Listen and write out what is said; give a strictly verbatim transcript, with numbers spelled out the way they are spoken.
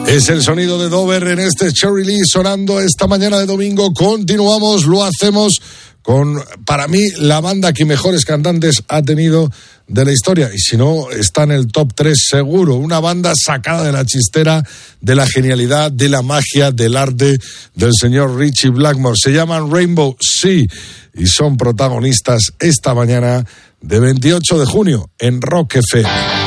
Es el sonido de Dover en este Cherry Lee sonando esta mañana de domingo. Continuamos, lo hacemos con, para mí, la banda que mejores cantantes ha tenido de la historia. Y si no, está en el top tres seguro. Una banda sacada de la chistera, de la genialidad, de la magia, del arte del señor Ritchie Blackmore. Se llaman Rainbow Sea y son protagonistas esta mañana de veintiocho de junio en Rock F M.